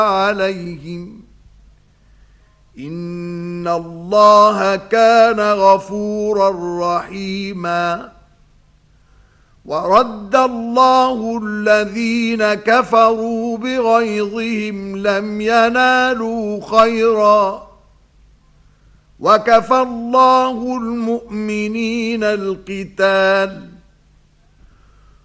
عليهم إن الله كان غفورا رحيما ورد الله الذين كفروا بغيظهم لم ينالوا خيرا وكفى الله المؤمنين القتال